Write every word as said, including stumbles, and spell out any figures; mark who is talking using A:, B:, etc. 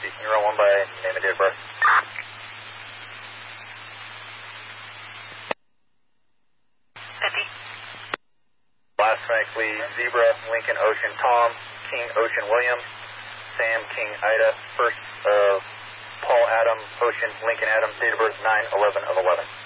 A: Can you run one by name and date of birth?
B: fifty.
A: Last Frank Lee, Zebra, Lincoln Ocean Tom, King Ocean William, Sam King Ida, first of Paul Adam, Ocean Lincoln Adam, date of birth nine eleven of eleven.